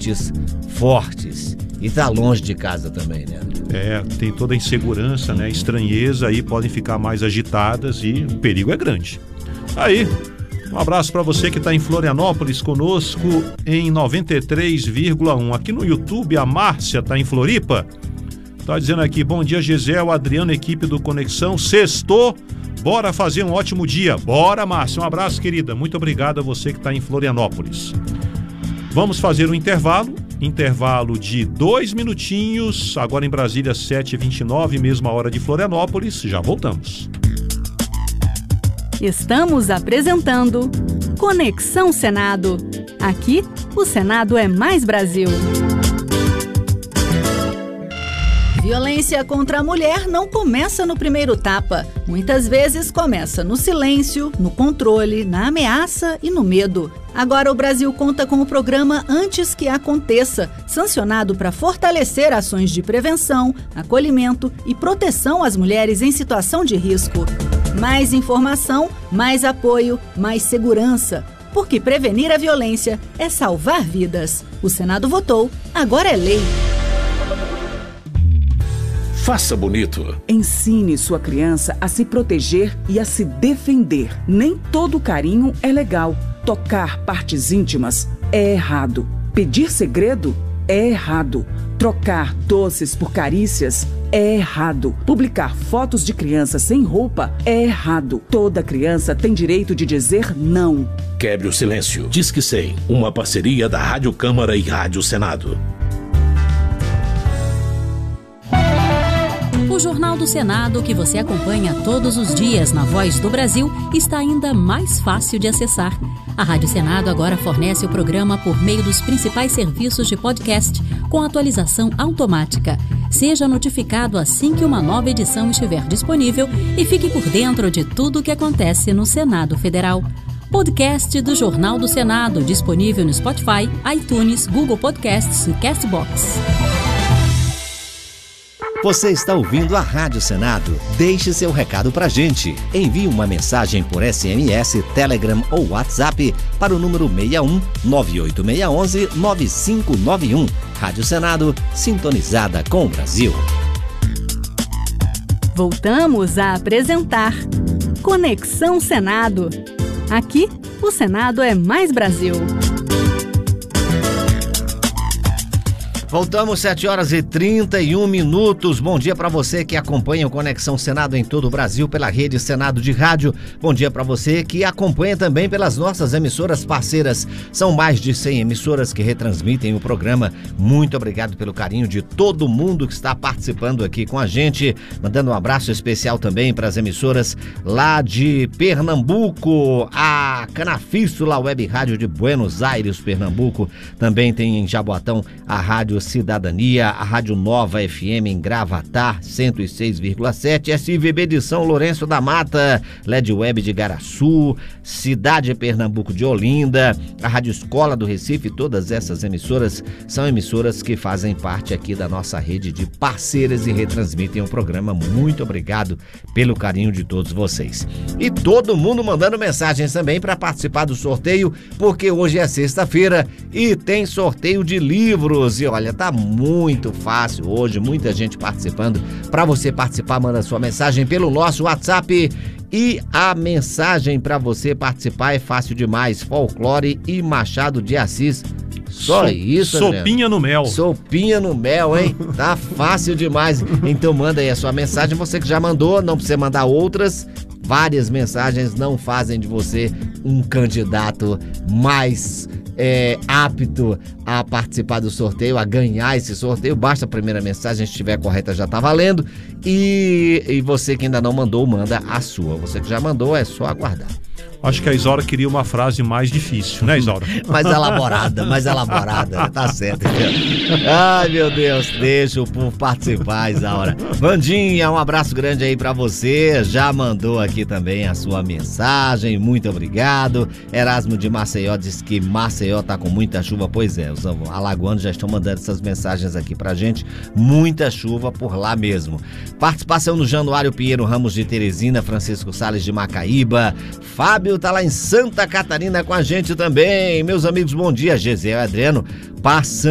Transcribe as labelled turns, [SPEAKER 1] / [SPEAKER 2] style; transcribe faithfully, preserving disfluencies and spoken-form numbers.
[SPEAKER 1] noites fortes. E tá longe de casa também, né?
[SPEAKER 2] É, tem toda a insegurança, né? Estranheza aí, podem ficar mais agitadas e o perigo é grande. Aí, um abraço para você que está em Florianópolis conosco em noventa e três vírgula um. Aqui no YouTube, a Márcia está em Floripa. Tá dizendo aqui, bom dia Gisele, Adriano, equipe do Conexão, sextou, bora fazer um ótimo dia. Bora, Márcia, um abraço, querida. Muito obrigado a você que está em Florianópolis. Vamos fazer um intervalo. Intervalo de dois minutinhos, agora em Brasília, sete e vinte e nove, mesma hora de Florianópolis. Já voltamos.
[SPEAKER 3] Estamos apresentando Conexão Senado. Aqui, o Senado é mais Brasil. Violência contra a mulher não começa no primeiro tapa. Muitas vezes começa no silêncio, no controle, na ameaça e no medo. Agora o Brasil conta com o programa Antes que Aconteça, sancionado para fortalecer ações de prevenção, acolhimento e proteção às mulheres em situação de risco. Mais informação, mais apoio, mais segurança. Porque prevenir a violência é salvar vidas. O Senado votou, agora é lei.
[SPEAKER 4] Faça bonito.
[SPEAKER 5] Ensine sua criança a se proteger e a se defender. Nem todo carinho é legal. Tocar partes íntimas é errado. Pedir segredo é errado. Trocar doces por carícias é errado. Publicar fotos de criança sem roupa é errado. Toda criança tem direito de dizer não.
[SPEAKER 4] Quebre o silêncio. Diz que sei. Uma parceria da Rádio Câmara e Rádio Senado.
[SPEAKER 6] O Jornal do Senado, que você acompanha todos os dias na Voz do Brasil, está ainda mais fácil de acessar. A Rádio Senado agora fornece o programa por meio dos principais serviços de podcast, com atualização automática. Seja notificado assim que uma nova edição estiver disponível e fique por dentro de tudo o que acontece no Senado Federal. Podcast do Jornal do Senado, disponível no Spotify, iTunes, Google Podcasts e Castbox.
[SPEAKER 1] Você está ouvindo a Rádio Senado? Deixe seu recado pra gente. Envie uma mensagem por S M S, Telegram ou WhatsApp para o número seis um nove oito seis um um nove cinco nove um. Rádio Senado, sintonizada com o Brasil.
[SPEAKER 3] Voltamos a apresentar Conexão Senado. Aqui, o Senado é mais Brasil.
[SPEAKER 1] Voltamos, sete horas e trinta e um minutos. Bom dia para você que acompanha o Conexão Senado em todo o Brasil pela rede Senado de Rádio. Bom dia para você que acompanha também pelas nossas emissoras parceiras. São mais de cem emissoras que retransmitem o programa. Muito obrigado pelo carinho de todo mundo que está participando aqui com a gente. Mandando um abraço especial também para as emissoras lá de Pernambuco, a Canafístula Web Rádio de Buenos Aires, Pernambuco. Também tem em Jaboatão a Rádio Cidadania, a Rádio Nova F M em Gravatar, cento e seis vírgula sete, S V B de São Lourenço da Mata, L E D Web de Garaçu, Cidade Pernambuco de Olinda, a Rádio Escola do Recife. Todas essas emissoras são emissoras que fazem parte aqui da nossa rede de parceiras e retransmitem o programa. Muito obrigado pelo carinho de todos vocês. E todo mundo mandando mensagens também para participar do sorteio, porque hoje é sexta-feira e tem sorteio de livros. E olha, tá muito fácil hoje, muita gente participando. Para você participar, manda sua mensagem pelo nosso WhatsApp. E a mensagem para você participar é fácil demais. Folclore e Machado de Assis. Só so, isso,
[SPEAKER 2] Sopinha no mel.
[SPEAKER 1] Sopinha no mel, hein? Tá fácil demais. Então manda aí a sua mensagem. Você que já mandou, não precisa mandar outras. Várias mensagens não fazem de você um candidato mais é, apto a participar do sorteio, a ganhar esse sorteio. Basta a primeira mensagem, se estiver correta já tá valendo. E, e você que ainda não mandou, manda a sua. Você que já mandou, é só aguardar.
[SPEAKER 2] Acho que a Isaura queria uma frase mais difícil, né, Isaura?
[SPEAKER 1] Mais elaborada, mais elaborada, tá certo. Ai, meu Deus, deixa o povo participar, Isaura. Vandinha, um abraço grande aí pra você, já mandou aqui também a sua mensagem, muito obrigado. Erasmo de Maceió diz que Maceió tá com muita chuva, pois é, os alagoanos já estão mandando essas mensagens aqui pra gente, muita chuva por lá mesmo. Participação do Januário Pinheiro Ramos de Teresina, Francisco Salles de Macaíba, Fábio tá lá em Santa Catarina com a gente também. Meus amigos, bom dia. Gisele e Adriano passando